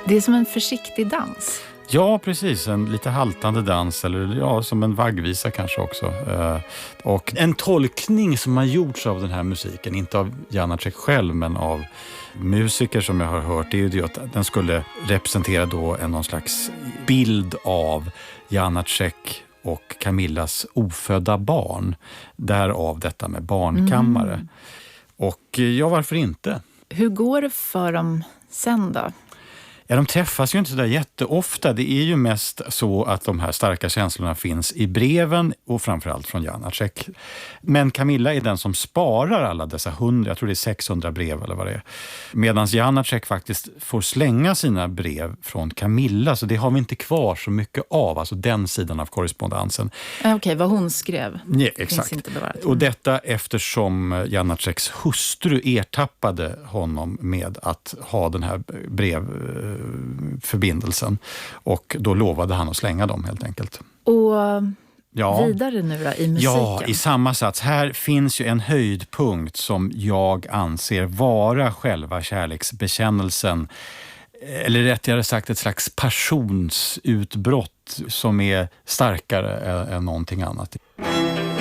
Det är som en försiktig dans. Ja, precis. En lite haltande dans eller ja, som en vaggvisa kanske också. Och en tolkning som har gjorts av den här musiken, inte av Janáček själv men av musiker som jag har hört, det är ju det att den skulle representera då någon slags bild av Janáček och Camillas ofödda barn. Därav detta med barnkammare. Och ja, varför inte? Hur går det för dem sen då? Ja, de träffas ju inte så där jätteofta. Det är ju mest så att de här starka känslorna finns i breven och framförallt från Janáček. Men Camilla är den som sparar alla dessa 100, jag tror det är 600 brev eller vad det är. Medan Janáček faktiskt får slänga sina brev från Camilla, så det har vi inte kvar så mycket av, alltså den sidan av korrespondensen. Okej, vad hon skrev. Ja, exakt. Inte bevarat. Och detta eftersom Janáčeks hustru ertappade honom med att ha den här brevförbindelsen. Och då lovade han att slänga dem helt enkelt. Och vidare nu då i musiken? Ja, i samma sats. Här finns ju en höjdpunkt som jag anser vara själva kärleksbekännelsen. Eller rättare sagt ett slags passionsutbrott som är starkare än någonting annat.